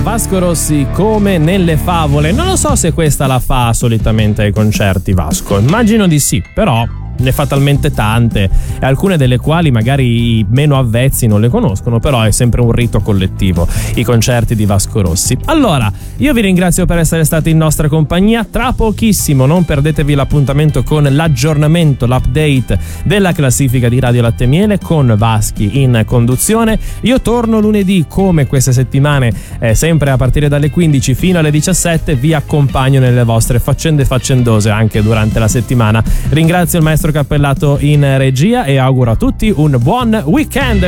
Vasco Rossi come nelle favole. Non lo so se questa la fa solitamente ai concerti, Vasco. Immagino di sì, però ne fa talmente tante, e alcune delle quali magari i meno avvezzi non le conoscono, però è sempre un rito collettivo, i concerti di Vasco Rossi. Allora, io vi ringrazio per essere stati in nostra compagnia. Tra pochissimo non perdetevi l'appuntamento con l'aggiornamento, l'update della classifica di Radio Latte e Miele con Vaschi in conduzione. Io torno lunedì come queste settimane, sempre a partire dalle 15 fino alle 17, vi accompagno nelle vostre faccende faccendose anche durante la settimana. Ringrazio il maestro Cappellato in regia e auguro a tutti un buon weekend.